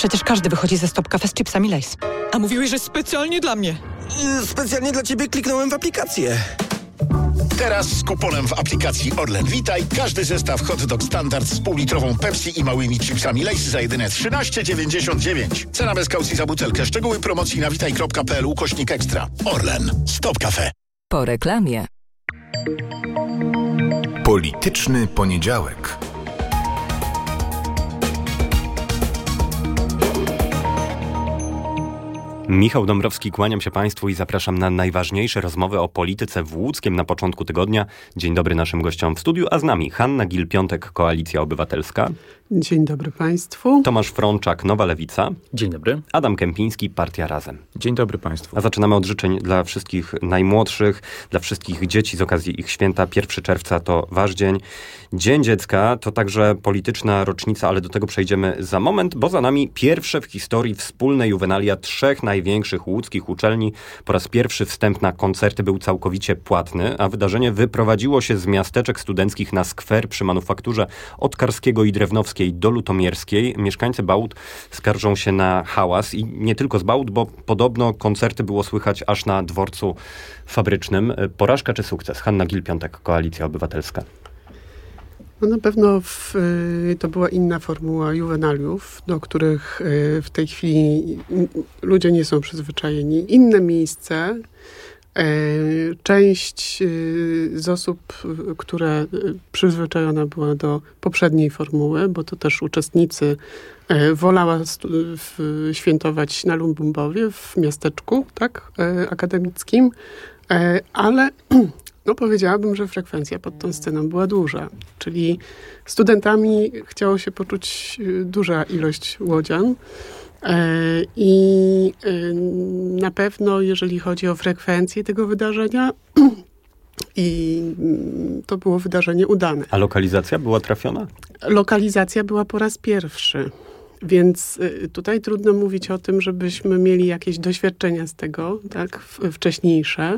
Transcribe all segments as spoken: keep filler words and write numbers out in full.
Przecież każdy wychodzi ze Stop Cafe z chipsami Lay's. A mówiłeś, że specjalnie dla mnie. Yy, specjalnie dla ciebie kliknąłem w aplikację. Teraz z kuponem w aplikacji Orlen Witaj każdy zestaw hot dog standard z półlitrową Pepsi i małymi chipsami Lay's za jedyne trzynaście dziewięćdziesiąt dziewięć. Cena bez kaucji za butelkę. Szczegóły promocji na witaj kropka p l ukośnik ekstra. Orlen. Stop Cafe. Po reklamie. Polityczny poniedziałek. Michał Dąbrowski, kłaniam się Państwu i zapraszam na najważniejsze rozmowy o polityce w Łódzkiem na początku tygodnia. Dzień dobry naszym gościom w studiu, a z nami Hanna Gill-Piątek, Koalicja Obywatelska. Dzień dobry Państwu. Tomasz Frączak, Nowa Lewica. Dzień dobry. Adam Kępiński, Partia Razem. Dzień dobry Państwu. A zaczynamy od życzeń dla wszystkich najmłodszych, dla wszystkich dzieci z okazji ich święta. pierwszego czerwca to wasz dzień. Dzień Dziecka to także polityczna rocznica, ale do tego przejdziemy za moment, bo za nami pierwsze w historii wspólne juwenalia trzech największych łódzkich uczelni. Po raz pierwszy wstęp na koncerty był całkowicie płatny, a wydarzenie wyprowadziło się z miasteczek studenckich na skwer przy manufakturze od Karskiego i Drewnowskiej do Lutomierskiej. Mieszkańcy Bałut skarżą się na hałas i nie tylko z Bałut, bo podobno koncerty było słychać aż na dworcu fabrycznym. Porażka czy sukces? Hanna Gill-Piątek, Koalicja Obywatelska. No na pewno w, to była inna formuła juwenaliów, do których w tej chwili ludzie nie są przyzwyczajeni. Inne miejsce. Część z osób, które przyzwyczajona była do poprzedniej formuły, bo to też uczestnicy, wolała świętować na Lumbumbowie w miasteczku, tak, akademickim, ale no powiedziałabym, że frekwencja pod tą sceną była duża. Czyli studentami chciało się poczuć duża ilość łodzian. I na pewno, jeżeli chodzi o frekwencję tego wydarzenia, i to było wydarzenie udane. A lokalizacja była trafiona? Lokalizacja była po raz pierwszy. Więc tutaj trudno mówić o tym, żebyśmy mieli jakieś doświadczenia z tego, tak, wcześniejsze.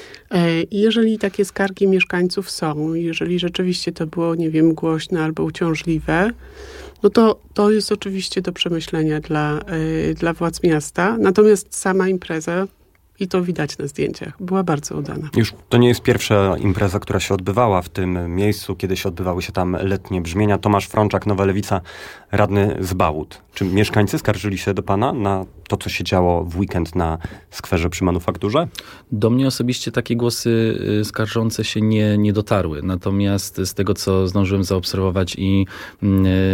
I jeżeli takie skargi mieszkańców są, jeżeli rzeczywiście to było, nie wiem, głośne albo uciążliwe, no to to jest oczywiście do przemyślenia dla, dla władz miasta. Natomiast sama impreza, i to widać na zdjęciach, była bardzo udana. Już to nie jest pierwsza impreza, która się odbywała w tym miejscu, kiedy się odbywały się tam letnie brzmienia. Tomasz Frączak, Nowa Lewica, radny z Bałut. Czy mieszkańcy skarżyli się do pana na to, co się działo w weekend na skwerze przy manufakturze? Do mnie osobiście takie głosy skarżące się nie, nie dotarły. Natomiast z tego, co zdążyłem zaobserwować i yy,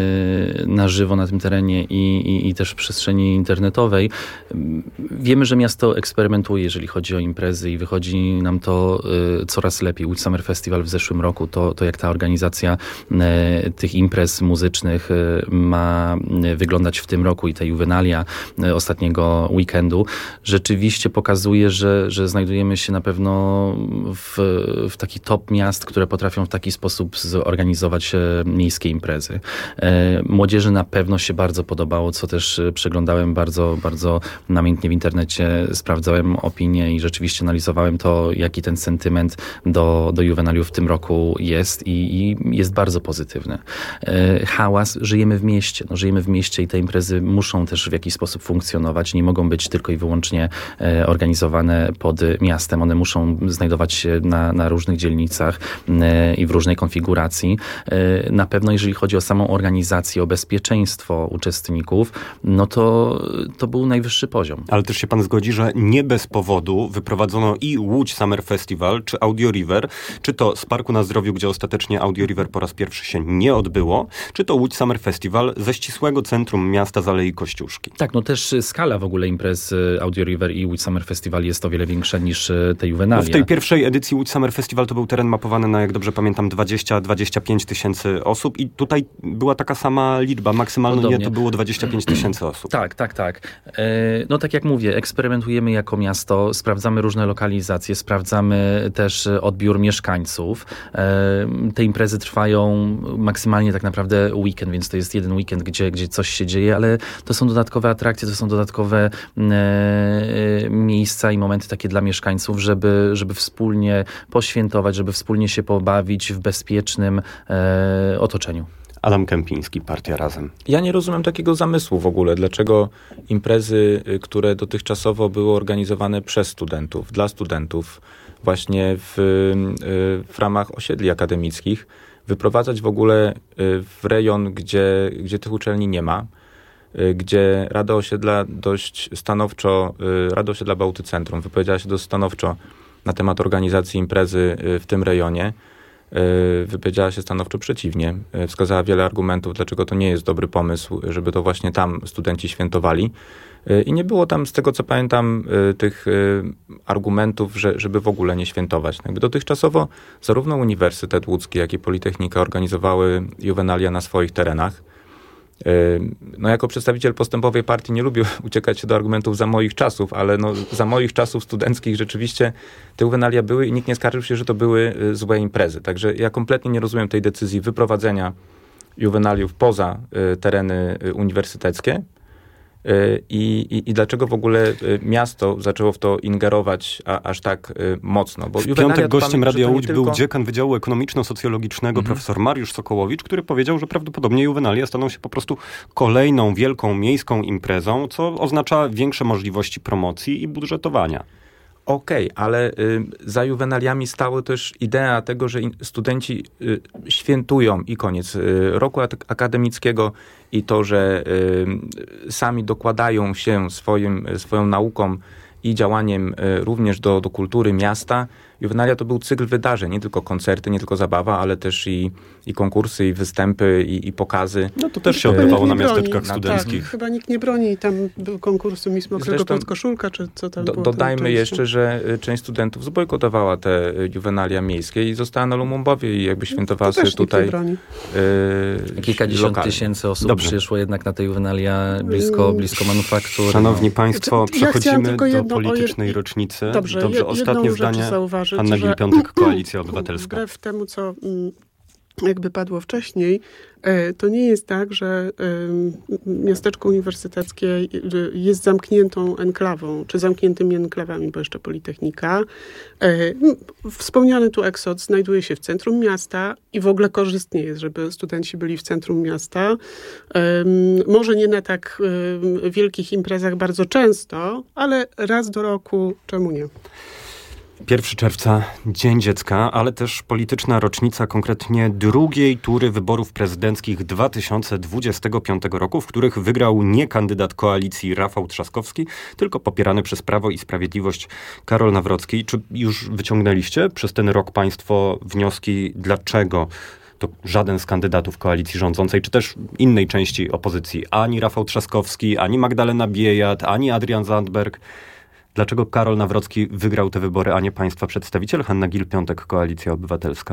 na żywo na tym terenie i, i, i też w przestrzeni internetowej, wiemy, że miasto eksperymentuje, jeżeli chodzi o imprezy i wychodzi nam to yy, coraz lepiej. Łódź Summer Festival w zeszłym roku, to, to jak ta organizacja yy, tych imprez muzycznych yy, ma yy, wyglądać w tym roku i te juwenalia yy, ostatniego weekendu, rzeczywiście pokazuje, że, że znajdujemy się na pewno w, w taki top miast, które potrafią w taki sposób zorganizować miejskie imprezy. Młodzieży na pewno się bardzo podobało, co też przeglądałem bardzo, bardzo namiętnie w internecie, sprawdzałem opinie i rzeczywiście analizowałem to, jaki ten sentyment do, do juwenaliów w tym roku jest i, i jest bardzo pozytywny. Hałas, żyjemy w mieście, no, żyjemy w mieście i te imprezy muszą też w jakiś sposób funkcjonować, nie mogą być tylko i wyłącznie e, organizowane pod miastem. One muszą znajdować się na, na różnych dzielnicach e, i w różnej konfiguracji. E, na pewno jeżeli chodzi o samą organizację, o bezpieczeństwo uczestników, no to, to był najwyższy poziom. Ale też się pan zgodzi, że nie bez powodu wyprowadzono i Łódź Summer Festival, czy Audio River, czy to z Parku na Zdrowiu, gdzie ostatecznie Audio River po raz pierwszy się nie odbyło, czy to Łódź Summer Festival ze ścisłego centrum miasta z Alei Kościuszki. Tak, no też skala w ogóle imprez Audio River i Łódź Summer Festival jest o wiele większa niż te juwenalia. No w tej pierwszej edycji Łódź Summer Festival to był teren mapowany na, jak dobrze pamiętam, dwadzieścia do dwudziestu pięciu tysięcy osób i tutaj była taka sama liczba, maksymalnie nie, to było dwadzieścia pięć tysięcy osób. Tak, tak, tak. No tak jak mówię, eksperymentujemy jako miasto, sprawdzamy różne lokalizacje, sprawdzamy też odbiór mieszkańców. Te imprezy trwają maksymalnie tak naprawdę weekend, więc to jest jeden weekend, gdzie, gdzie coś się dzieje, ale to są dodatkowe atrakcje, to są dodatkowe e, miejsca i momenty takie dla mieszkańców, żeby, żeby wspólnie poświętować, żeby wspólnie się pobawić w bezpiecznym e, otoczeniu. Adam Kępiński, Partia Razem. Ja nie rozumiem takiego zamysłu w ogóle. Dlaczego imprezy, które dotychczasowo były organizowane przez studentów, dla studentów, właśnie w, w ramach osiedli akademickich, wyprowadzać w ogóle w rejon, gdzie, gdzie tych uczelni nie ma, gdzie Rada Osiedla dość stanowczo, Rada Osiedla Bałty Centrum wypowiedziała się dość stanowczo na temat organizacji imprezy w tym rejonie. Wypowiedziała się stanowczo przeciwnie. Wskazała wiele argumentów, dlaczego to nie jest dobry pomysł, żeby to właśnie tam studenci świętowali. I nie było tam, z tego co pamiętam, tych argumentów, że, żeby w ogóle nie świętować. Jakby dotychczasowo zarówno Uniwersytet Łódzki, jak i Politechnika organizowały juwenalia na swoich terenach. No jako przedstawiciel postępowej partii nie lubię uciekać się do argumentów za moich czasów, ale no za moich czasów studenckich rzeczywiście te juwenalia były i nikt nie skarżył się, że to były złe imprezy. Także ja kompletnie nie rozumiem tej decyzji wyprowadzenia juwenaliów poza tereny uniwersyteckie. I, i, I dlaczego w ogóle miasto zaczęło w to ingerować a, aż tak mocno? Bo w piątek gościem Radia Łódź tylko... był dziekan Wydziału Ekonomiczno-Socjologicznego, mhm. profesor Mariusz Sokołowicz, który powiedział, że prawdopodobnie juwenalia staną się po prostu kolejną wielką miejską imprezą, co oznacza większe możliwości promocji i budżetowania. Okej, okay, ale y, za juwenaliami stała też idea tego, że in, studenci y, świętują i koniec y, roku akademickiego i to, że y, sami dokładają się swoim, swoją nauką i działaniem y, również do, do kultury miasta. Juwenalia to był cykl wydarzeń, nie tylko koncerty, nie tylko zabawa, ale też i, i konkursy, i występy, i, i pokazy. No to też się odbywało na miasteczkach broni. studenckich. Tak, chyba nikt nie broni. Tam był konkurs Miss Mokrego Podkoszulka, czy co tam do, było. Dodajmy jeszcze, że część studentów zbojkotowała te juwenalia miejskie i została na Lumumbowie i jakby świętowała sobie tutaj yy, Kilkadziesiąt lokalnie. tysięcy osób Dobrze. przyszło jednak na te juwenalia blisko, blisko manufaktur. Szanowni no. Państwo, przechodzimy ja do jedno, politycznej je... rocznicy. Dobrze, Dobrze, jed, ostatnie zdanie. Zauważyć, Anna Gil-Piątek, Koalicja Obywatelska. Wbrew temu, co jakby padło wcześniej, to nie jest tak, że miasteczko uniwersyteckie jest zamkniętą enklawą, czy zamkniętymi enklawami, bo jeszcze Politechnika. Wspomniany tu Exot znajduje się w centrum miasta i w ogóle korzystnie jest, żeby studenci byli w centrum miasta. Może nie na tak wielkich imprezach bardzo często, ale raz do roku, czemu nie? pierwszego czerwca, Dzień Dziecka, ale też polityczna rocznica konkretnie drugiej tury wyborów prezydenckich dwa tysiące dwudziestego piątego roku, w których wygrał nie kandydat koalicji Rafał Trzaskowski, tylko popierany przez Prawo i Sprawiedliwość Karol Nawrocki. Czy już wyciągnęliście przez ten rok państwo wnioski, dlaczego to żaden z kandydatów koalicji rządzącej, czy też innej części opozycji, ani Rafał Trzaskowski, ani Magdalena Biejat, ani Adrian Zandberg, dlaczego Karol Nawrocki wygrał te wybory, a nie państwa przedstawiciel? Hanna Gil-Piątek, Koalicja Obywatelska.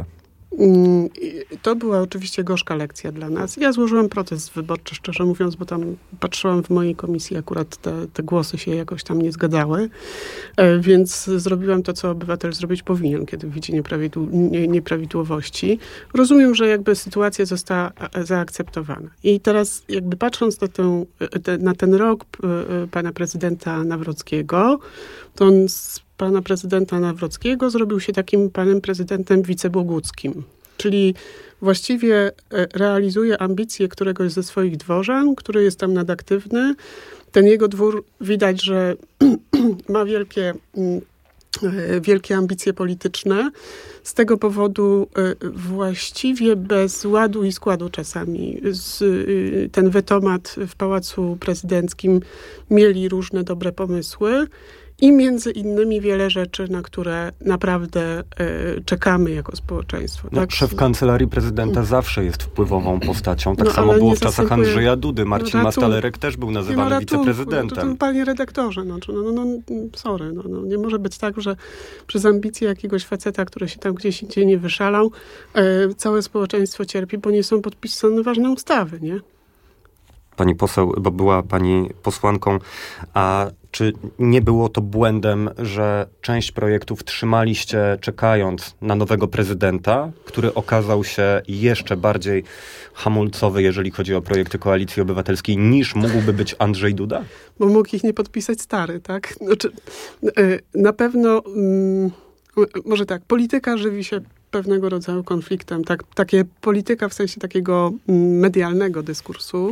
To była oczywiście gorzka lekcja dla nas. Ja złożyłam protest wyborczy, szczerze mówiąc, bo tam patrzyłam w mojej komisji, akurat te, te głosy się jakoś tam nie zgadzały, więc zrobiłam to, co obywatel zrobić powinien, kiedy widzi nieprawidł- nie, nieprawidłowości. Rozumiem, że jakby sytuacja została zaakceptowana. I teraz jakby patrząc na, tę, te, na ten rok pana prezydenta Nawrockiego, to on z pana prezydenta Nawrockiego zrobił się takim panem prezydentem wiceboguckim. Czyli właściwie realizuje ambicje któregoś ze swoich dworzan, który jest tam nadaktywny. Ten jego dwór widać, że ma wielkie, wielkie ambicje polityczne. Z tego powodu właściwie bez ładu i składu czasami z, ten wetomat w Pałacu Prezydenckim mieli różne dobre pomysły. I między innymi wiele rzeczy, na które naprawdę y, czekamy jako społeczeństwo. No, tak? Szef Kancelarii Prezydenta zawsze jest wpływową postacią. Tak no, samo było w czasach zastępuje... Andrzeja Dudy. Marcin no, Mastalerek też był nazywany no, wiceprezydentem. No, to, panie redaktorze, no, no, no, no sorry, no, no, nie może być tak, że przez ambicje jakiegoś faceta, który się tam gdzieś indziej nie wyszalał, y, całe społeczeństwo cierpi, bo nie są podpisane ważne ustawy, nie? Pani poseł, bo była pani posłanką, a czy nie było to błędem, że część projektów trzymaliście czekając na nowego prezydenta, który okazał się jeszcze bardziej hamulcowy, jeżeli chodzi o projekty Koalicji Obywatelskiej, niż mógłby być Andrzej Duda? Bo mógł ich nie podpisać stary, tak? Znaczy, na pewno, może tak, polityka żywi się pewnego rodzaju konfliktem. Tak, takie polityka w sensie takiego medialnego dyskursu.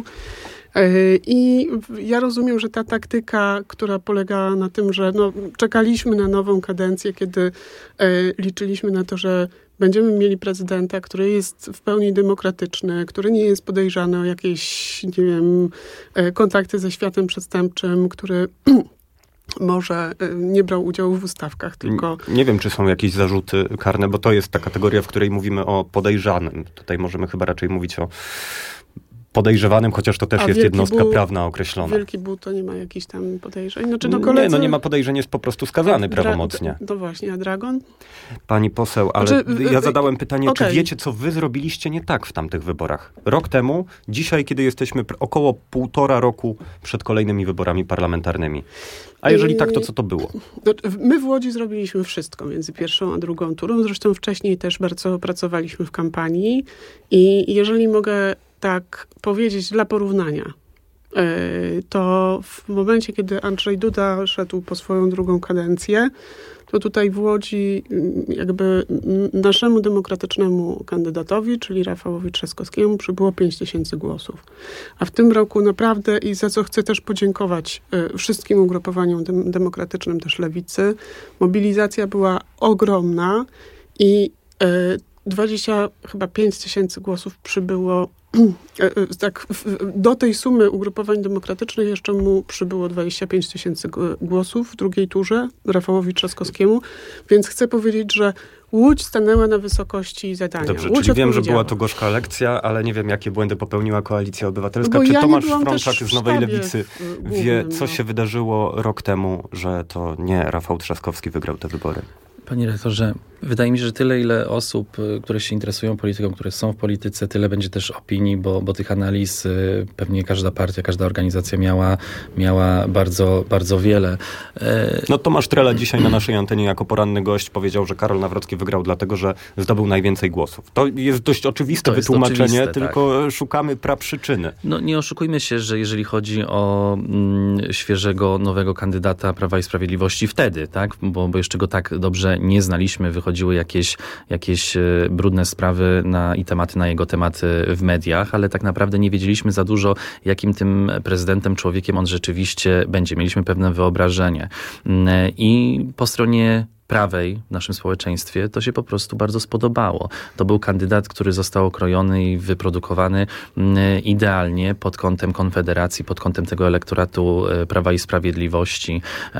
I ja rozumiem, że ta taktyka, która polegała na tym, że no, czekaliśmy na nową kadencję, kiedy liczyliśmy na to, że będziemy mieli prezydenta, który jest w pełni demokratyczny, który nie jest podejrzany o jakieś, nie wiem, kontakty ze światem przestępczym, który może nie brał udziału w ustawkach, tylko... Nie wiem, czy są jakieś zarzuty karne, bo to jest ta kategoria, w której mówimy o podejrzanym. Tutaj możemy chyba raczej mówić o podejrzewanym, chociaż to też A jest jednostka Ból, prawna określona. Wielki Ból to nie ma jakichś tam podejrzeń? Znaczy, no koledzy... Nie, no nie ma podejrzeń, jest po prostu skazany Dra- prawomocnie. No właśnie, a Dragon? Pani poseł, ale Znaczy, ja zadałem pytanie, okay. czy wiecie, co wy zrobiliście nie tak w tamtych wyborach? Rok temu, dzisiaj, kiedy jesteśmy pr- około półtora roku przed kolejnymi wyborami parlamentarnymi. A jeżeli tak, to co to było? My w Łodzi zrobiliśmy wszystko między pierwszą a drugą turą. Zresztą wcześniej też bardzo pracowaliśmy w kampanii. I jeżeli mogę tak powiedzieć dla porównania, to w momencie, kiedy Andrzej Duda szedł po swoją drugą kadencję, to tutaj w Łodzi jakby naszemu demokratycznemu kandydatowi, czyli Rafałowi Trzaskowskiemu, przybyło pięć tysięcy głosów. A w tym roku naprawdę, i za co chcę też podziękować wszystkim ugrupowaniom dem- demokratycznym, też Lewicy, mobilizacja była ogromna i dwadzieścia chyba pięć tysięcy głosów przybyło. Tak, do tej sumy ugrupowań demokratycznych jeszcze mu przybyło dwadzieścia pięć tysięcy głosów w drugiej turze Rafałowi Trzaskowskiemu, więc chcę powiedzieć, że Łódź stanęła na wysokości zadania. Dobrze, Łódź czyli wiem, że była to gorzka lekcja, ale nie wiem, jakie błędy popełniła Koalicja Obywatelska. Bo Czy ja Tomasz nie Frączak z Nowej Lewicy głównym, wie, co no. się wydarzyło rok temu, że to nie Rafał Trzaskowski wygrał te wybory? Panie rektorze, wydaje mi się, że tyle, ile osób, które się interesują polityką, które są w polityce, tyle będzie też opinii, bo, bo tych analiz pewnie każda partia, każda organizacja miała, miała bardzo, bardzo wiele. No Tomasz Trela dzisiaj na naszej antenie jako poranny gość powiedział, że Karol Nawrocki wygrał dlatego, że zdobył najwięcej głosów. To jest dość oczywiste to jest wytłumaczenie, oczywiste, tylko tak. Szukamy praprzyczyny. No nie oszukujmy się, że jeżeli chodzi o mm, świeżego, nowego kandydata Prawa i Sprawiedliwości wtedy, tak, bo, bo jeszcze go tak dobrze nie znaliśmy, wychodziły jakieś, jakieś brudne sprawy na, i tematy na jego tematy w mediach, ale tak naprawdę nie wiedzieliśmy za dużo, jakim tym prezydentem, człowiekiem on rzeczywiście będzie. Mieliśmy pewne wyobrażenie. I po stronie prawej w naszym społeczeństwie to się po prostu bardzo spodobało. To był kandydat, który został okrojony i wyprodukowany idealnie pod kątem Konfederacji, pod kątem tego elektoratu Prawa i Sprawiedliwości.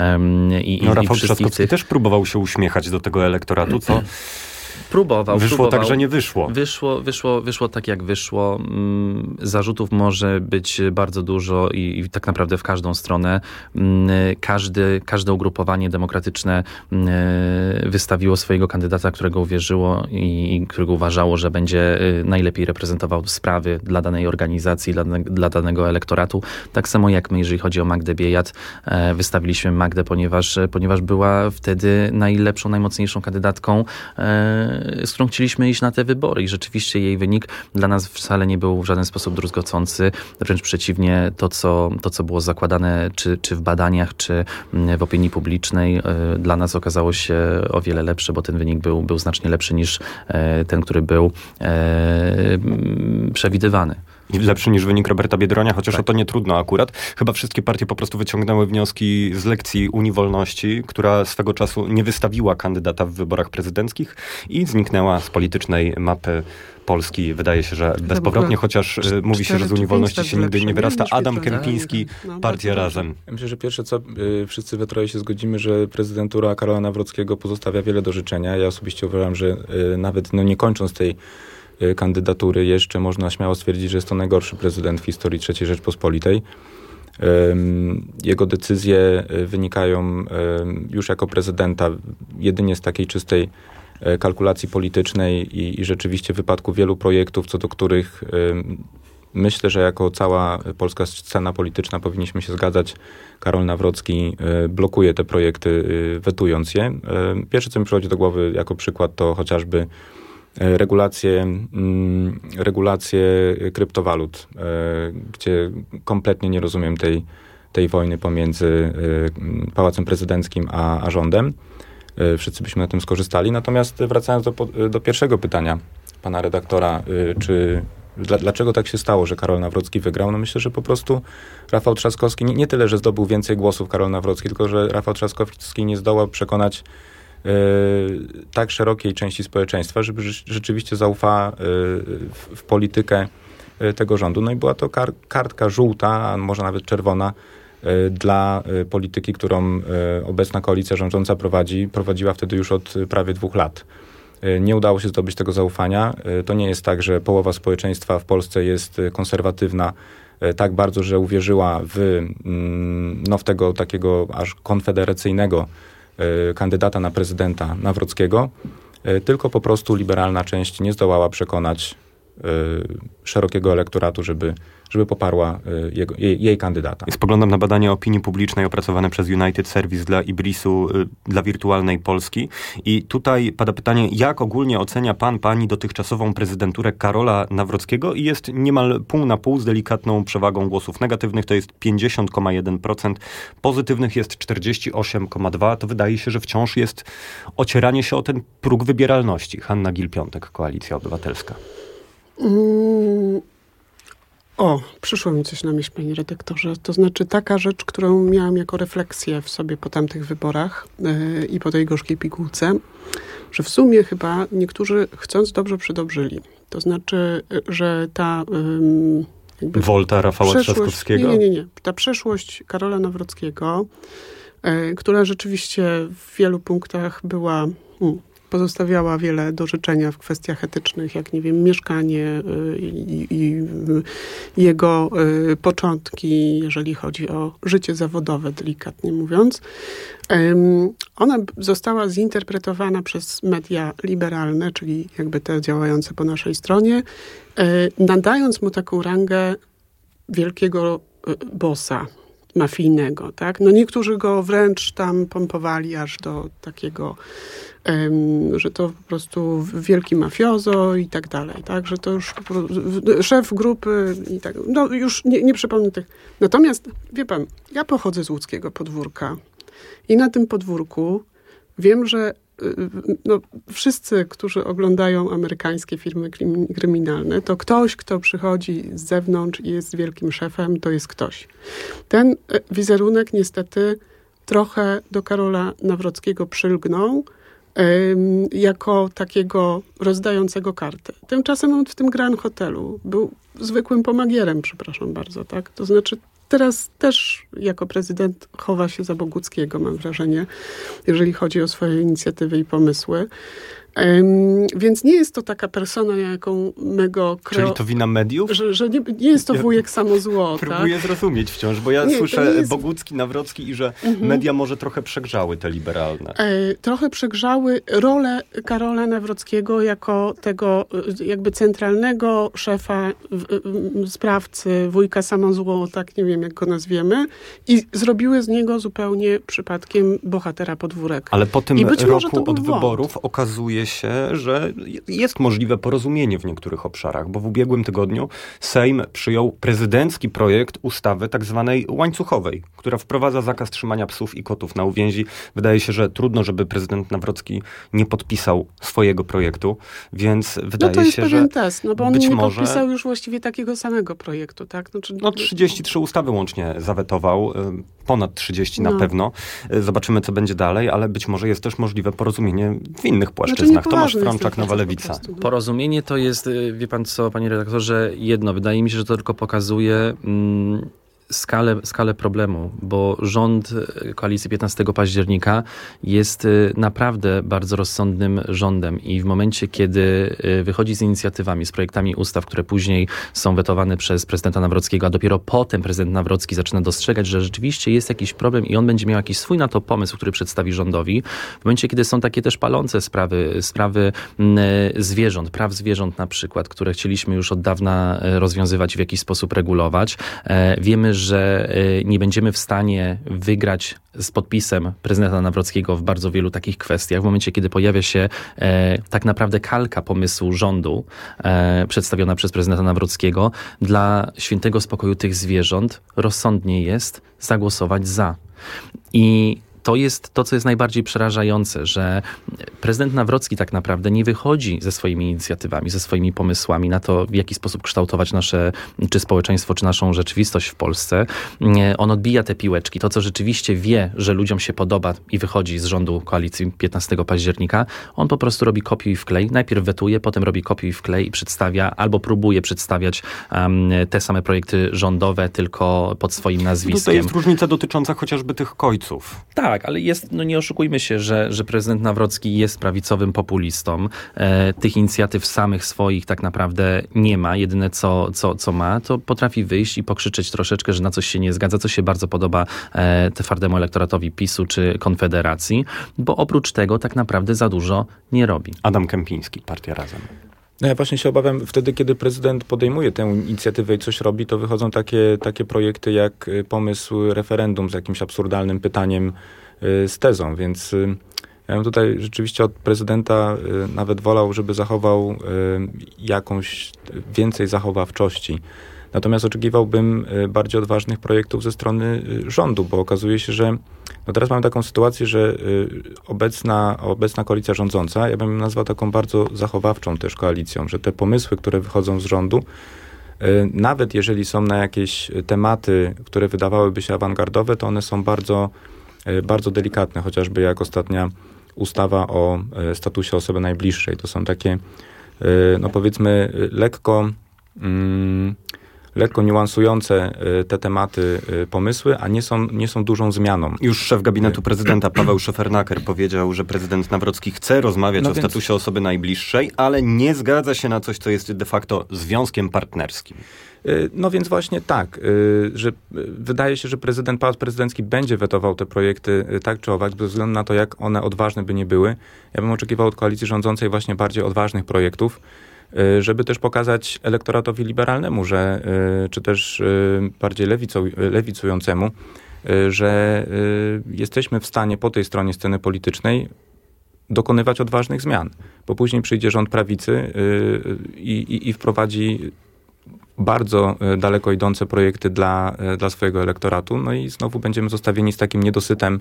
I, no i Rafał Trzaskowski tych... też próbował się uśmiechać do tego elektoratu, co... Próbował. Wyszło próbował. tak, że nie wyszło. Wyszło, wyszło, wyszło tak, jak wyszło. Zarzutów może być bardzo dużo i, i tak naprawdę w każdą stronę. Każdy, każde ugrupowanie demokratyczne wystawiło swojego kandydata, którego uwierzyło i, i którego uważało, że będzie najlepiej reprezentował sprawy dla danej organizacji, dla, dla danego elektoratu. Tak samo jak my, jeżeli chodzi o Magdę Biejat, wystawiliśmy Magdę, ponieważ, ponieważ była wtedy najlepszą, najmocniejszą kandydatką, z którą chcieliśmy iść na te wybory i rzeczywiście jej wynik dla nas wcale nie był w żaden sposób druzgocący. Wręcz przeciwnie, to co, to, co było zakładane czy, czy w badaniach, czy w opinii publicznej, dla nas okazało się o wiele lepsze, bo ten wynik był, był znacznie lepszy niż ten, który był przewidywany. Lepszy niż wynik Roberta Biedronia, chociaż tak. o to nie trudno akurat. Chyba wszystkie partie po prostu wyciągnęły wnioski z lekcji Unii Wolności, która swego czasu nie wystawiła kandydata w wyborach prezydenckich i zniknęła z politycznej mapy Polski. Wydaje się, że bezpowrotnie, chociaż y, mówi się, że z Unii Wolności się nigdy nie wyrasta. Adam Kępiński, no, Partia Razem. Ja myślę, że pierwsze co, y, wszyscy we troje się zgodzimy, że prezydentura Karola Nawrockiego pozostawia wiele do życzenia. Ja osobiście uważam, że y, nawet no, nie kończąc tej kandydatury jeszcze można śmiało stwierdzić, że jest to najgorszy prezydent w historii trzeciej Rzeczpospolitej. Jego decyzje wynikają już jako prezydenta jedynie z takiej czystej kalkulacji politycznej i, i rzeczywiście w wypadku wielu projektów, co do których myślę, że jako cała polska scena polityczna powinniśmy się zgadzać, Karol Nawrocki blokuje te projekty, wetując je. Pierwsze, co mi przychodzi do głowy jako przykład, to chociażby regulacje, regulacje kryptowalut, gdzie kompletnie nie rozumiem tej, tej wojny pomiędzy Pałacem Prezydenckim a, a rządem. wszyscy byśmy na tym skorzystali. Natomiast wracając do, do pierwszego pytania pana redaktora, czy dla, dlaczego tak się stało, że Karol Nawrocki wygrał? No myślę, że po prostu Rafał Trzaskowski, nie, nie tyle, że zdobył więcej głosów Karol Nawrocki, tylko że Rafał Trzaskowski nie zdołał przekonać yy, tak szerokiej części społeczeństwa, żeby rzeczywiście zaufała yy, w, w politykę yy, tego rządu. No i była to kar, kartka żółta, a może nawet czerwona, dla polityki, którą obecna koalicja rządząca prowadzi, prowadziła wtedy już od prawie dwóch lat. Nie udało się zdobyć tego zaufania. To nie jest tak, że połowa społeczeństwa w Polsce jest konserwatywna tak bardzo, że uwierzyła w, no, w tego takiego aż konfederacyjnego kandydata na prezydenta Nawrockiego, tylko po prostu liberalna część nie zdołała przekonać szerokiego elektoratu, żeby, żeby poparła jego, jej, jej kandydata. Spoglądam na badania opinii publicznej opracowane przez United Service dla Ibrisu, dla Wirtualnej Polski i tutaj pada pytanie, jak ogólnie ocenia pan, pani dotychczasową prezydenturę Karola Nawrockiego i jest niemal pół na pół z delikatną przewagą głosów negatywnych, to jest pięćdziesiąt przecinek jeden procent, pozytywnych jest czterdzieści osiem przecinek dwa procent, to wydaje się, że wciąż jest ocieranie się o ten próg wybieralności. Hanna Gill-Piątek, Koalicja Obywatelska. Mm, o, przyszło mi coś na myśl, panie redaktorze. To znaczy taka rzecz, którą miałam jako refleksję w sobie po tamtych wyborach yy, i po tej gorzkiej pigułce, że w sumie chyba niektórzy chcąc dobrze przydobrzyli. To znaczy, że ta... Yy, jakby Wolta Rafała Trzaskowskiego? Nie, nie, nie. Ta przeszłość Karola Nawrockiego, yy, która rzeczywiście w wielu punktach była... Hmm, pozostawiała wiele do życzenia w kwestiach etycznych, jak nie wiem, mieszkanie i, i jego y, początki, jeżeli chodzi o życie zawodowe, delikatnie mówiąc. Um, ona została zinterpretowana przez media liberalne, czyli jakby te działające po naszej stronie, y, nadając mu taką rangę wielkiego y, bossa mafijnego, tak? No niektórzy go wręcz tam pompowali aż do takiego, um, że to po prostu wielki mafiozo i tak dalej, tak? Że to już szef grupy i tak, no już nie, nie przypomnę tych. Natomiast, wie pan, ja pochodzę z łódzkiego podwórka i na tym podwórku wiem, że no, wszyscy, którzy oglądają amerykańskie filmy kryminalne, to ktoś, kto przychodzi z zewnątrz i jest wielkim szefem, to jest ktoś. Ten wizerunek niestety trochę do Karola Nawrockiego przylgnął um, jako takiego rozdającego karty. Tymczasem on w tym Grand Hotelu był zwykłym pomagierem, przepraszam bardzo, tak? To znaczy teraz też jako prezydent chowa się za Boguckiego, mam wrażenie, jeżeli chodzi o swoje inicjatywy i pomysły. Um, więc nie jest to taka persona, jaką my go kreo... Czyli to wina mediów? Że, że nie, nie jest to wujek samo zło, Próbuję tak? zrozumieć wciąż, bo ja nie, słyszę jest... Bogucki, Nawrocki i że mhm. media może trochę przegrzały te liberalne. E, trochę przegrzały rolę Karola Nawrockiego jako tego jakby centralnego szefa, w, w, sprawcy, wujka samo zło, tak nie wiem jak go nazwiemy, i zrobiły z niego zupełnie przypadkiem bohatera podwórek. Ale po tym I być może to roku był od błąd. wyborów okazuje się, że jest możliwe porozumienie w niektórych obszarach, bo w ubiegłym tygodniu Sejm przyjął prezydencki projekt ustawy tak zwanej łańcuchowej, która wprowadza zakaz trzymania psów i kotów na uwięzi. Wydaje się, że trudno, żeby prezydent Nawrocki nie podpisał swojego projektu, więc wydaje no to jest się, pewien że test, no bo on być nie może... podpisał już właściwie takiego samego projektu, tak? Znaczy... No trzydzieści trzy ustawy łącznie zawetował, ponad trzydzieści no. na pewno. Zobaczymy, co będzie dalej, ale być może jest też możliwe porozumienie w innych płaszczyznach. Znaczy, Tomasz Frączak, Nowa Lewica. Prostu, no. Porozumienie to jest, wie pan co, panie redaktorze, jedno. Wydaje mi się, że to tylko pokazuje mm, skalę, skalę problemu, bo rząd koalicji piętnastego października jest naprawdę bardzo rozsądnym rządem i w momencie, kiedy wychodzi z inicjatywami, z projektami ustaw, które później są wetowane przez prezydenta Nawrockiego, a dopiero potem prezydent Nawrocki zaczyna dostrzegać, że rzeczywiście jest jakiś problem i on będzie miał jakiś swój na to pomysł, który przedstawi rządowi. W momencie, kiedy są takie też palące sprawy, sprawy zwierząt, praw zwierząt na przykład, które chcieliśmy już od dawna rozwiązywać i w jakiś sposób regulować. Wiemy, że nie będziemy w stanie wygrać z podpisem prezydenta Nawrockiego w bardzo wielu takich kwestiach. W momencie, kiedy pojawia się e, tak naprawdę kalka pomysłu rządu e, przedstawiona przez prezydenta Nawrockiego, dla świętego spokoju tych zwierząt rozsądnie jest zagłosować za. I to jest to, co jest najbardziej przerażające, że prezydent Nawrocki tak naprawdę nie wychodzi ze swoimi inicjatywami, ze swoimi pomysłami na to, w jaki sposób kształtować nasze, czy społeczeństwo, czy naszą rzeczywistość w Polsce. On odbija te piłeczki. To, co rzeczywiście wie, że ludziom się podoba i wychodzi z rządu koalicji piętnastego października, on po prostu robi kopiuj i wklej. Najpierw wetuje, potem robi kopiuj i wklej i przedstawia, albo próbuje przedstawiać um, te same projekty rządowe, tylko pod swoim nazwiskiem. Tutaj jest różnica dotycząca chociażby tych kojców. Tak, ale jest, no nie oszukujmy się, że, że prezydent Nawrocki jest prawicowym populistą. E, tych inicjatyw samych swoich tak naprawdę nie ma. Jedyne co, co, co ma, to potrafi wyjść i pokrzyczeć troszeczkę, że na coś się nie zgadza, co się bardzo podoba e, twardemu elektoratowi PiSu czy Konfederacji, bo oprócz tego tak naprawdę za dużo nie robi. Adam Kępiński, Partia Razem. No ja właśnie się obawiam, wtedy kiedy prezydent podejmuje tę inicjatywę i coś robi, to wychodzą takie, takie projekty jak pomysł referendum z jakimś absurdalnym pytaniem z tezą, więc ja bym tutaj rzeczywiście od prezydenta nawet wolał, żeby zachował jakąś więcej zachowawczości. Natomiast oczekiwałbym bardziej odważnych projektów ze strony rządu, bo okazuje się, że no teraz mamy taką sytuację, że obecna, obecna koalicja rządząca, ja bym ją nazwał taką bardzo zachowawczą też koalicją, że te pomysły, które wychodzą z rządu, nawet jeżeli są na jakieś tematy, które wydawałyby się awangardowe, to one są bardzo, bardzo delikatne, chociażby jak ostatnia ustawa o statusie osoby najbliższej. To są takie, no powiedzmy, lekko... Mm, lekko niuansujące te tematy pomysły, a nie są, nie są dużą zmianą. Już szef gabinetu prezydenta Paweł Szefernaker powiedział, że prezydent Nawrocki chce rozmawiać no o więc... statusie osoby najbliższej, ale nie zgadza się na coś, co jest de facto związkiem partnerskim. No więc właśnie tak, że wydaje się, że prezydent, Pałac Prezydencki będzie wetował te projekty tak czy owak, bez względu na to, jak one odważne by nie były. Ja bym oczekiwał od koalicji rządzącej właśnie bardziej odważnych projektów, żeby też pokazać elektoratowi liberalnemu, że, czy też bardziej lewicu, lewicującemu, że jesteśmy w stanie po tej stronie sceny politycznej dokonywać odważnych zmian, bo później przyjdzie rząd prawicy i, i, i wprowadzi bardzo daleko idące projekty dla, dla swojego elektoratu, no i znowu będziemy zostawieni z takim niedosytem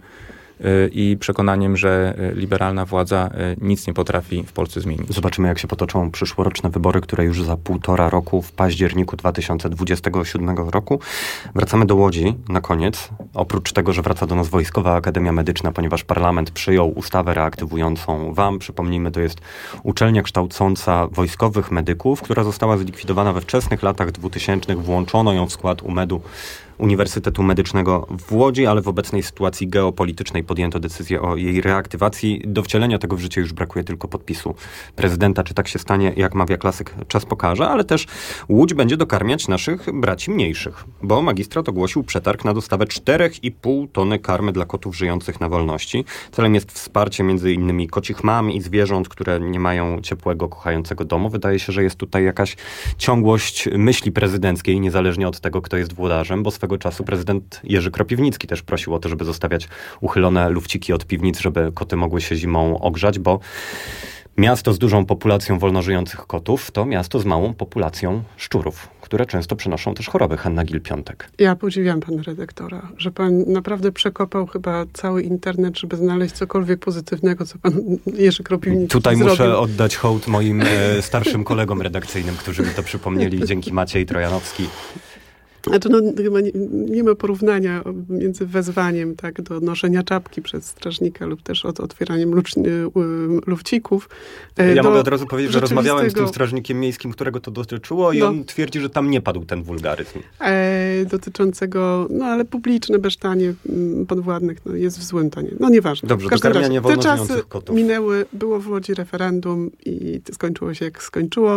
i przekonaniem, że liberalna władza nic nie potrafi w Polsce zmienić. Zobaczymy, jak się potoczą przyszłoroczne wybory, które już za półtora roku, w październiku dwa tysiące dwudziestego siódmego roku. Wracamy do Łodzi na koniec. Oprócz tego, że wraca do nas Wojskowa Akademia Medyczna, ponieważ parlament przyjął ustawę reaktywującą W A M. Przypomnijmy, to jest uczelnia kształcąca wojskowych medyków, która została zlikwidowana we wczesnych latach dwutysięcznych. Włączono ją w skład U M E D-u, Uniwersytetu Medycznego w Łodzi, ale w obecnej sytuacji geopolitycznej podjęto decyzję o jej reaktywacji. Do wcielenia tego w życie już brakuje tylko podpisu prezydenta. Czy tak się stanie, jak mawia klasyk, czas pokaże, ale też Łódź będzie dokarmiać naszych braci mniejszych, bo magistrat ogłosił przetarg na dostawę cztery i pół tony karmy dla kotów żyjących na wolności. Celem jest wsparcie między innymi kocich mam i zwierząt, które nie mają ciepłego, kochającego domu. Wydaje się, że jest tutaj jakaś ciągłość myśli prezydenckiej, niezależnie od tego, kto jest włodarzem, bo swego czasu prezydent Jerzy Kropiwnicki też prosił o to, żeby zostawiać uchylone lufciki od piwnic, żeby koty mogły się zimą ogrzać, bo miasto z dużą populacją wolno żyjących kotów to miasto z małą populacją szczurów, które często przenoszą też choroby. Hanna Gil-Piątek. Ja podziwiam pana redaktora, że pan naprawdę przekopał chyba cały internet, żeby znaleźć cokolwiek pozytywnego, co pan Jerzy Kropiwnicki Tutaj zrobił. muszę oddać hołd moim e, starszym kolegom redakcyjnym, którzy mi to przypomnieli. Dzięki Maciej Trojanowski. Znaczy, no, chyba nie, nie ma porównania między wezwaniem tak, do noszenia czapki przez strażnika lub też od otwieraniem lucz, lufcików. Ja do mogę od razu powiedzieć, że rozmawiałem z tym strażnikiem miejskim, którego to dotyczyło i no. on twierdzi, że tam nie padł ten wulgaryzm. E, dotyczącego, no ale publiczne besztanie podwładnych no, jest w złym tonie. No nieważne. Dobrze, dokarmianie wolno te czasy żyjących kotów. minęły, było w Łodzi referendum i skończyło się jak skończyło.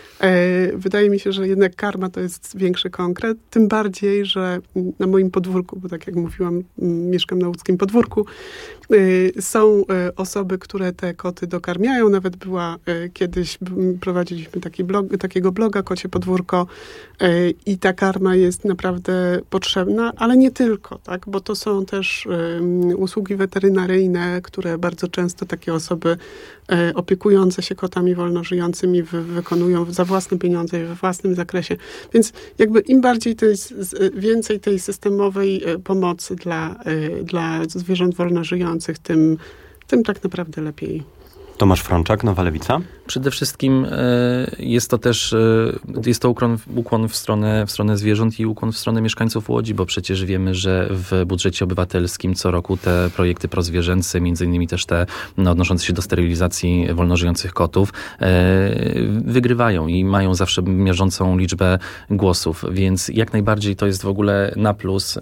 Wydaje mi się, że jednak karma to jest większy konkret, tym bardziej, że na moim podwórku, bo tak jak mówiłam, mieszkam na łódzkim podwórku, są osoby, które te koty dokarmiają. Nawet była kiedyś, prowadziliśmy taki blog, takiego bloga Kocie Podwórko i ta karma jest naprawdę potrzebna, ale nie tylko, tak? Bo to są też usługi weterynaryjne, które bardzo często takie osoby opiekujące się kotami wolno żyjącymi wy, wykonują w zawodzie własne pieniądze, we własnym zakresie. Więc jakby im bardziej tej, więcej tej systemowej pomocy dla, dla zwierząt wolnożyjących, tym, tym tak naprawdę lepiej. Tomasz Frączak, Nowa Lewica. Przede wszystkim jest to też jest to ukłon, ukłon w, stronę, w stronę zwierząt i ukłon w stronę mieszkańców Łodzi, bo przecież wiemy, że w budżecie obywatelskim co roku te projekty prozwierzęce, między innymi też te no, odnoszące się do sterylizacji wolnożyjących kotów, wygrywają i mają zawsze mierzącą liczbę głosów, więc jak najbardziej to jest w ogóle na plus.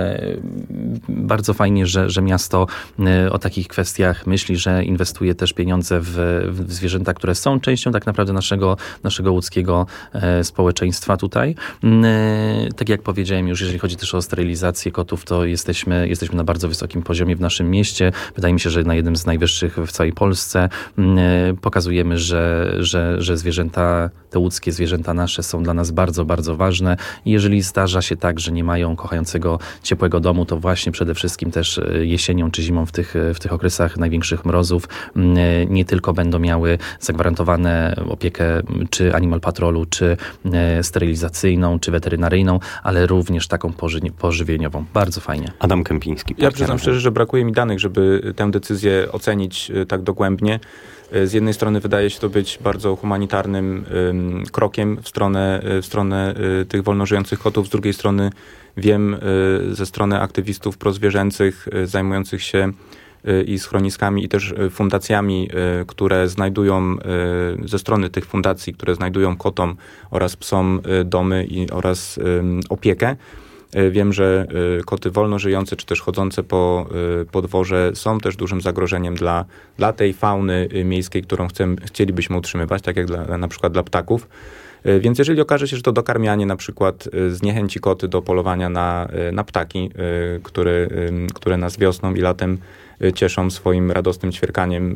Bardzo fajnie, że, że miasto o takich kwestiach myśli, że inwestuje też pieniądze w, w zwierzęta, które są częścią tak naprawdę naszego, naszego łódzkiego e, społeczeństwa tutaj. E, tak jak powiedziałem już, jeżeli chodzi też o sterylizację kotów, to jesteśmy, jesteśmy na bardzo wysokim poziomie w naszym mieście. Wydaje mi się, że na jednym z najwyższych w całej Polsce. E, pokazujemy, że, że, że zwierzęta, te łódzkie zwierzęta nasze są dla nas bardzo, bardzo ważne. I jeżeli zdarza się tak, że nie mają kochającego, ciepłego domu, to właśnie przede wszystkim też jesienią czy zimą w tych, w tych okresach największych mrozów nie tylko będą miały zagwarantowane opiekę czy Animal Patrolu, czy sterylizacyjną, czy weterynaryjną, ale również taką poży- pożywieniową. Bardzo fajnie. Adam Kępiński. Ja przyznam szczerze, że brakuje mi danych, żeby tę decyzję ocenić tak dogłębnie. Z jednej strony wydaje się to być bardzo humanitarnym um, krokiem w stronę, w stronę y, tych wolnożyjących kotów. Z drugiej strony wiem y, ze strony aktywistów prozwierzęcych y, zajmujących się i schroniskami, i też fundacjami, które znajdują, ze strony tych fundacji, które znajdują kotom oraz psom domy i, oraz opiekę. Wiem, że koty wolno żyjące, czy też chodzące po podworze są też dużym zagrożeniem dla, dla tej fauny miejskiej, którą chcemy, chcielibyśmy utrzymywać, tak jak dla, na przykład dla ptaków. Więc jeżeli okaże się, że to dokarmianie na przykład zniechęci koty do polowania na, na ptaki, które, które nas wiosną i latem cieszą swoim radosnym ćwierkaniem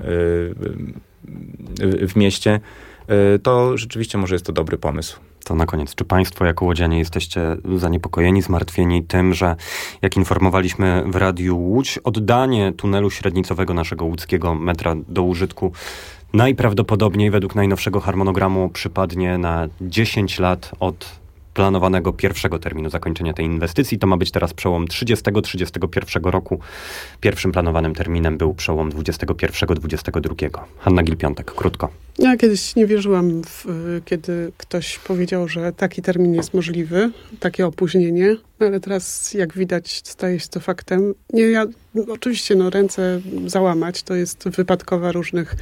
w mieście, to rzeczywiście może jest to dobry pomysł. To na koniec, czy państwo jako łodzianie jesteście zaniepokojeni, zmartwieni tym, że jak informowaliśmy w Radiu Łódź, oddanie tunelu średnicowego naszego łódzkiego metra do użytku najprawdopodobniej według najnowszego harmonogramu przypadnie na dziesięć lat od planowanego pierwszego terminu zakończenia tej inwestycji. To ma być teraz przełom trzydziestego trzydziestego pierwszego roku. Pierwszym planowanym terminem był przełom dwudziestego pierwszego dwudziestego drugiego. Hanna Gil-Piątek, krótko. Ja kiedyś nie wierzyłam, w, kiedy ktoś powiedział, że taki termin jest możliwy, takie opóźnienie, ale teraz, jak widać, staje się to faktem. Nie, ja oczywiście no, ręce załamać, to jest wypadkowa różnych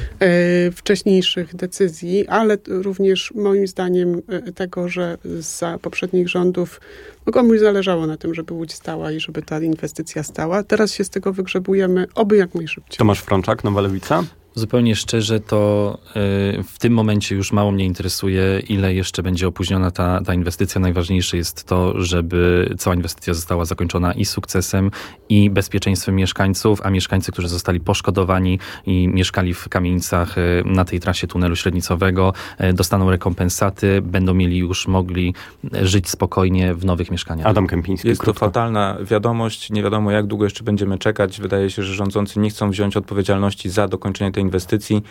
e, wcześniejszych decyzji, ale również moim zdaniem e, tego, że za poprzednich rządów no, komuś zależało na tym, żeby Łódź stała i żeby ta inwestycja stała. Teraz się z tego wygrzebujemy, oby jak najszybciej. Tomasz Frączak, Nowa Lewica. Zupełnie szczerze, to y, w tym momencie już mało mnie interesuje, ile jeszcze będzie opóźniona ta, ta inwestycja. Najważniejsze jest to, żeby cała inwestycja została zakończona i sukcesem, i bezpieczeństwem mieszkańców, a mieszkańcy, którzy zostali poszkodowani i mieszkali w kamienicach y, na tej trasie tunelu średnicowego, y, dostaną rekompensaty, będą mieli już mogli żyć spokojnie w nowych mieszkaniach. Adam Kępiński, Jest krótko. to fatalna wiadomość. Nie wiadomo, jak długo jeszcze będziemy czekać. Wydaje się, że rządzący nie chcą wziąć odpowiedzialności za dokończenie tej inwestycji.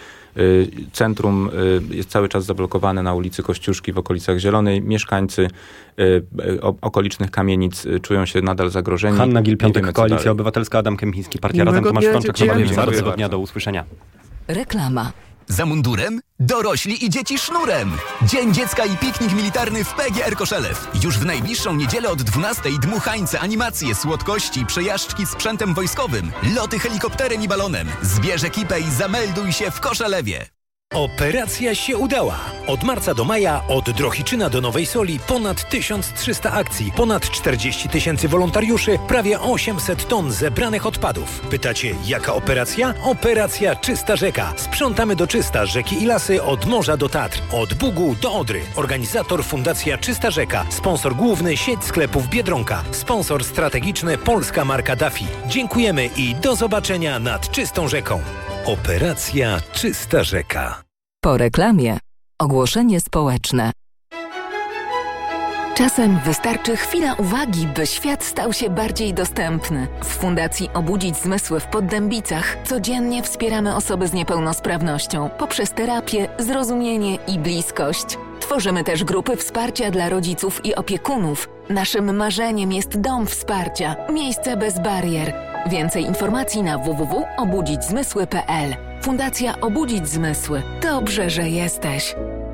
Centrum jest cały czas zablokowane na ulicy Kościuszki w okolicach Zielonej. Mieszkańcy okolicznych kamienic czują się nadal zagrożeni. Hanna Gil-Piątek, Koalicja Obywatelska, Adam Kępiński, Partia Razem, Tomasz Frączak, Nowa Lewica. Bardzo dnia, do usłyszenia. Reklama. Za mundurem? Dorośli i dzieci sznurem. Dzień Dziecka i piknik militarny w P G R Koszelew. Już w najbliższą niedzielę od dwunastej dmuchańce, animacje, słodkości, przejażdżki sprzętem wojskowym, loty helikopterem i balonem. Zbierz ekipę i zamelduj się w Koszelewie. Operacja się udała. Od marca do maja, od Drohiczyna do Nowej Soli ponad tysiąc trzysta akcji, ponad czterdzieści tysięcy wolontariuszy, prawie osiemset ton zebranych odpadów. Pytacie, jaka operacja? Operacja Czysta Rzeka. Sprzątamy do czysta rzeki i lasy od morza do Tatr, od Bugu do Odry. Organizator Fundacja Czysta Rzeka. Sponsor główny sieć sklepów Biedronka. Sponsor strategiczny polska marka Daffy. Dziękujemy i do zobaczenia nad czystą rzeką. Operacja Czysta Rzeka. Po reklamie ogłoszenie społeczne. Czasem wystarczy chwila uwagi, by świat stał się bardziej dostępny. W Fundacji Obudzić Zmysły w Poddębicach codziennie wspieramy osoby z niepełnosprawnością poprzez terapię, zrozumienie i bliskość. Tworzymy też grupy wsparcia dla rodziców i opiekunów. Naszym marzeniem jest dom wsparcia, miejsce bez barier. Więcej informacji na w w w kropka obudzić zmysły kropka p l. Fundacja Obudzić Zmysły. Dobrze, że jesteś.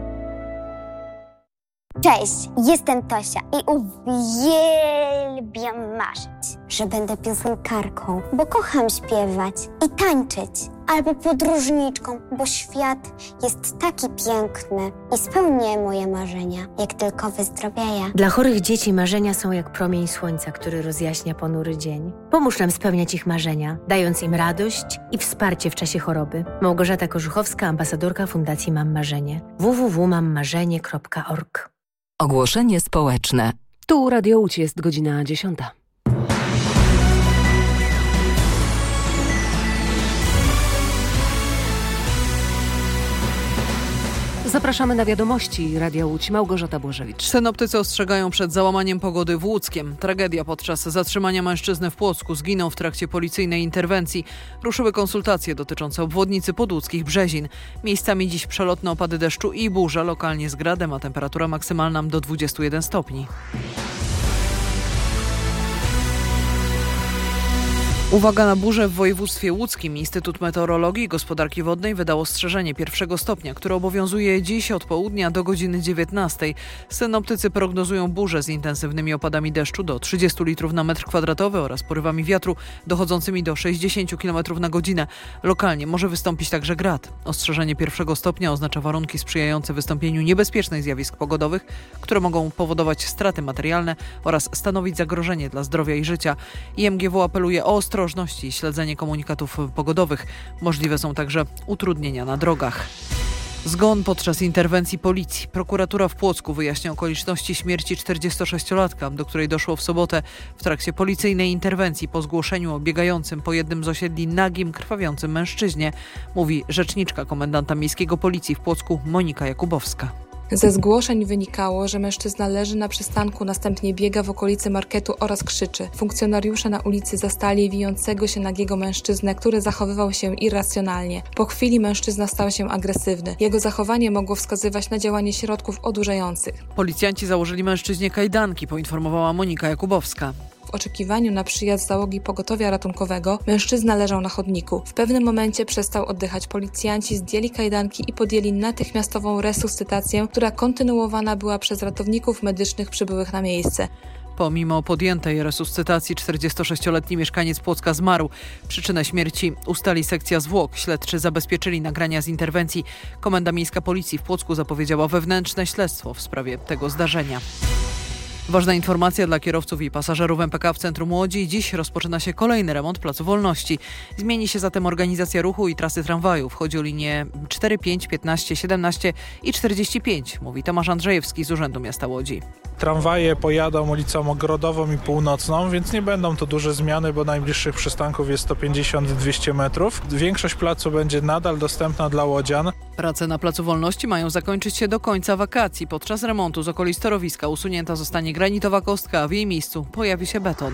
Cześć, jestem Tosia i uwielbiam marzyć, że będę piosenkarką, bo kocham śpiewać i tańczyć. Albo podróżniczką, bo świat jest taki piękny i spełnię moje marzenia, jak tylko wyzdrowieję. Dla chorych dzieci marzenia są jak promień słońca, który rozjaśnia ponury dzień. Pomóż nam spełniać ich marzenia, dając im radość i wsparcie w czasie choroby. Małgorzata Korzuchowska, ambasadorka Fundacji Mam Marzenie. w w w kropka mam marzenie kropka org. Ogłoszenie społeczne. Tu Radio Łódź, jest godzina dziesiąta. Zapraszamy na wiadomości Radia Łódź. Małgorzata Błażewicz. Synoptycy ostrzegają przed załamaniem pogody w Łódzkiem. Tragedia podczas zatrzymania mężczyzny w Płocku. Zginął w trakcie policyjnej interwencji. Ruszyły konsultacje dotyczące obwodnicy podłódzkich Brzezin. Miejscami dziś przelotne opady deszczu i burza, lokalnie z gradem, a temperatura maksymalna do dwudziestu jeden stopni. Uwaga na burzę w województwie łódzkim. Instytut Meteorologii i Gospodarki Wodnej wydał ostrzeżenie pierwszego stopnia, które obowiązuje dziś od południa do godziny dziewiętnastej. Synoptycy prognozują burzę z intensywnymi opadami deszczu do trzydziestu litrów na metr kwadratowy oraz porywami wiatru dochodzącymi do sześćdziesięciu kilometrów na godzinę. Lokalnie może wystąpić także grad. Ostrzeżenie pierwszego stopnia oznacza warunki sprzyjające wystąpieniu niebezpiecznych zjawisk pogodowych, które mogą powodować straty materialne oraz stanowić zagrożenie dla zdrowia i życia. I M G W apeluje o ostrożność i śledzenie komunikatów pogodowych. Możliwe są także utrudnienia na drogach. Zgon podczas interwencji policji. Prokuratura w Płocku wyjaśnia okoliczności śmierci czterdziestosześciolatka, do której doszło w sobotę w trakcie policyjnej interwencji po zgłoszeniu o biegającym po jednym z osiedli nagim, krwawiącym mężczyźnie, mówi rzeczniczka komendanta miejskiego policji w Płocku Monika Jakubowska. Ze zgłoszeń wynikało, że mężczyzna leży na przystanku, następnie biega w okolicy marketu oraz krzyczy. Funkcjonariusze na ulicy zastali wijącego się nagiego mężczyznę, który zachowywał się irracjonalnie. Po chwili mężczyzna stał się agresywny. Jego zachowanie mogło wskazywać na działanie środków odurzających. Policjanci założyli mężczyźnie kajdanki, poinformowała Monika Jakubowska. W oczekiwaniu na przyjazd załogi pogotowia ratunkowego mężczyzna leżał na chodniku. W pewnym momencie przestał oddychać. Policjanci zdjęli kajdanki i podjęli natychmiastową resuscytację, która kontynuowana była przez ratowników medycznych przybyłych na miejsce. Pomimo podjętej resuscytacji czterdziestosześcioletni mieszkaniec Płocka zmarł. Przyczynę śmierci ustali sekcja zwłok. Śledczy zabezpieczyli nagrania z interwencji. Komenda Miejska Policji w Płocku zapowiedziała wewnętrzne śledztwo w sprawie tego zdarzenia. Ważna informacja dla kierowców i pasażerów M P K w centrum Łodzi. Dziś rozpoczyna się kolejny remont Placu Wolności. Zmieni się zatem organizacja ruchu i trasy tramwajów. Chodzi o linie cztery, pięć, piętnaście, siedemnaście i czterdzieści pięć, mówi Tomasz Andrzejewski z Urzędu Miasta Łodzi. Tramwaje pojadą ulicą Ogrodową i Północną, więc nie będą to duże zmiany, bo najbliższych przystanków jest sto pięćdziesiąt do dwustu metrów. Większość placu będzie nadal dostępna dla łodzian. Prace na Placu Wolności mają zakończyć się do końca wakacji. Podczas remontu z okolic torowiska usunięta zostanie granitowa kostka, a w jej miejscu pojawi się beton.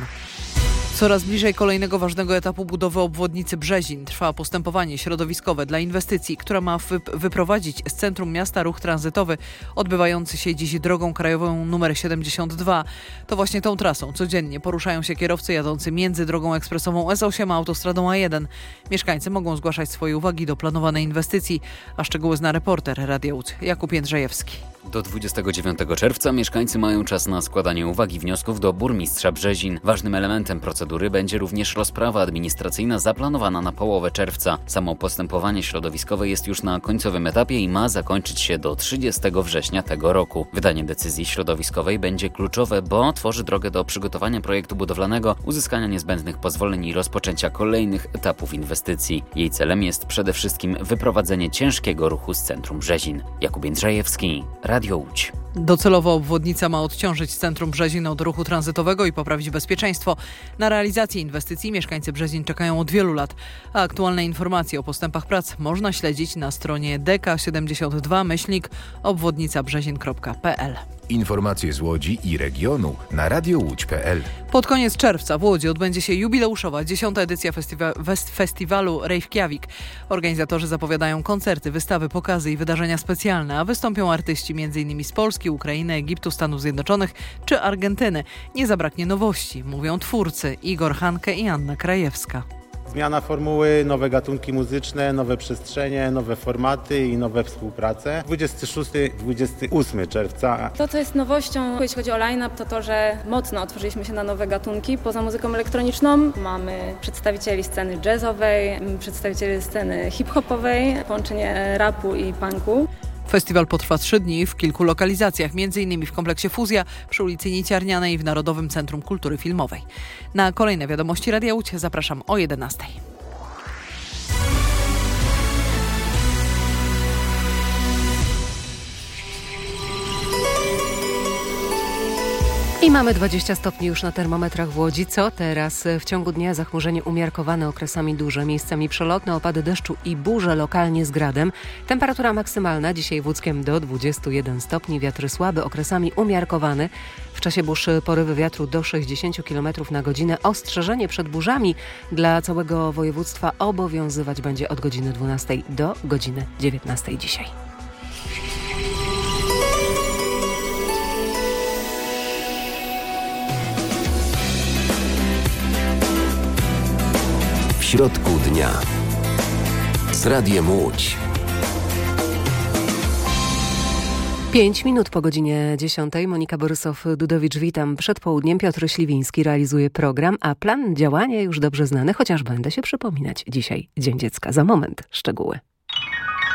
Coraz bliżej kolejnego ważnego etapu budowy obwodnicy Brzezin. Trwa postępowanie środowiskowe dla inwestycji, która ma wyp- wyprowadzić z centrum miasta ruch tranzytowy odbywający się dziś drogą krajową numer siedemdziesiąt dwa. To właśnie tą trasą codziennie poruszają się kierowcy jadący między drogą ekspresową S osiem a autostradą A jeden. Mieszkańcy mogą zgłaszać swoje uwagi do planowanej inwestycji, a szczegóły zna reporter Radia Łódź Jakub Jędrzejewski. Do dwudziestego dziewiątego czerwca mieszkańcy mają czas na składanie uwag i wniosków do burmistrza Brzezin. Ważnym elementem procedury będzie również rozprawa administracyjna zaplanowana na połowę czerwca. Samo postępowanie środowiskowe jest już na końcowym etapie i ma zakończyć się do trzydziestego września tego roku. Wydanie decyzji środowiskowej będzie kluczowe, bo otworzy drogę do przygotowania projektu budowlanego, uzyskania niezbędnych pozwoleń i rozpoczęcia kolejnych etapów inwestycji. Jej celem jest przede wszystkim wyprowadzenie ciężkiego ruchu z centrum Brzezin. Jakub Jędrzejewski, Radio Łódź. Docelowo obwodnica ma odciążyć centrum Brzezin od ruchu tranzytowego i poprawić bezpieczeństwo. Na realizację inwestycji mieszkańcy Brzezin czekają od wielu lat, a aktualne informacje o postępach prac można śledzić na stronie d k siedemdziesiąt dwa myślnik obwodnica brzezin kropka p l. Informacje z Łodzi i regionu na radio łódź kropka p l. Pod koniec czerwca w Łodzi odbędzie się jubileuszowa dziesiąta edycja festiwa- festiwalu Reykjavik. Organizatorzy zapowiadają koncerty, wystawy, pokazy i wydarzenia specjalne, a wystąpią artyści m.in. z Polski, Ukrainy, Egiptu, Stanów Zjednoczonych czy Argentyny. Nie zabraknie nowości, mówią twórcy Igor Hanke i Anna Krajewska. Zmiana formuły, nowe gatunki muzyczne, nowe przestrzenie, nowe formaty i nowe współprace. dwudziestego szóstego do dwudziestego ósmego czerwca. To, co jest nowością, jeśli chodzi o line-up, to to, że mocno otworzyliśmy się na nowe gatunki. Poza muzyką elektroniczną mamy przedstawicieli sceny jazzowej, przedstawicieli sceny hip-hopowej, połączenie rapu i punku. Festiwal potrwa trzy dni w kilku lokalizacjach, m.in. w kompleksie Fuzja, przy ulicy Niciarnianej i w Narodowym Centrum Kultury Filmowej. Na kolejne wiadomości Radia Łódź zapraszam o jedenastej. I mamy dwadzieścia stopni już na termometrach w Łodzi. Co teraz? W ciągu dnia zachmurzenie umiarkowane, okresami duże, miejscami przelotne, opady deszczu i burze lokalnie z gradem. Temperatura maksymalna dzisiaj w Łódzkiem do dwudziestu jeden stopni, wiatry słaby, okresami umiarkowany. W czasie burz porywy wiatru do sześćdziesiąt kilometrów na godzinę. Ostrzeżenie przed burzami dla całego województwa obowiązywać będzie od godziny dwunastej do godziny dziewiętnastej dzisiaj. W środku dnia z Radiem Łódź. Pięć minut po godzinie dziesiątej. Monika Borysow-Dudowicz, witam. Przed południem Piotr Śliwiński realizuje program, a plan działania już dobrze znany, chociaż będę się przypominać. Dzisiaj Dzień Dziecka. Za moment szczegóły.